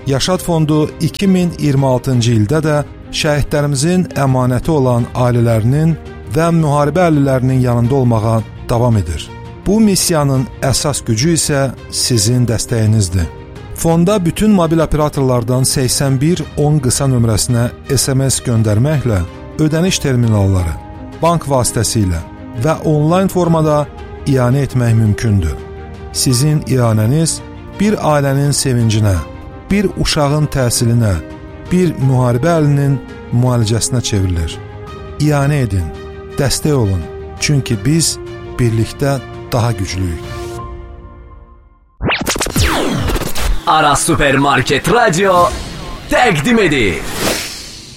Yaşad Fondu 2026-cı ildə də şəhidlərimizin əmanəti olan ailələrinin və müharibə əhlilərinin yanında olmağa davam edir. Bu missiyanın əsas gücü isə sizin dəstəyinizdir. Fonda bütün mobil operatorlardan 8110 qısa nömrəsinə SMS göndərməklə ödəniş terminalları, bank vasitəsilə və onlayn formada ianə etmək mümkündür. Sizin ianəniz bir ailənin sevincinə, bir uşağın təhsilinə, bir müharibə əhlinin müalicəsinə çevrilir. İanə edin, dəstək olun, çünki biz birlikdə daha güclüyük. Aras Supermarket Radyo təqdim edir.